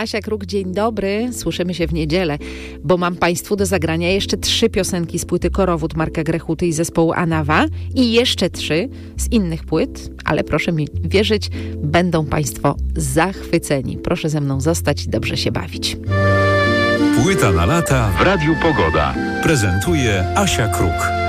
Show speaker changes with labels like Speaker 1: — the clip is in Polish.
Speaker 1: Asia Kruk, dzień dobry. Słyszymy się w niedzielę, bo mam Państwu do zagrania jeszcze 3 piosenki z płyty Korowód Marka Grechuty i zespołu Anawa i jeszcze 3 z innych płyt, ale proszę mi wierzyć, będą Państwo zachwyceni. Proszę ze mną zostać i dobrze się bawić.
Speaker 2: Płyta na lata w Radiu Pogoda. Prezentuje Asia Kruk.